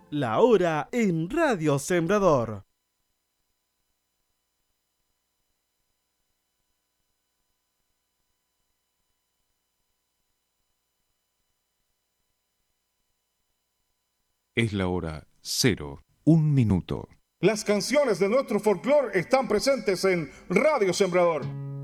La hora en Radio Sembrador. Es la hora 01:01. Las canciones de nuestro folclore están presentes en Radio Sembrador.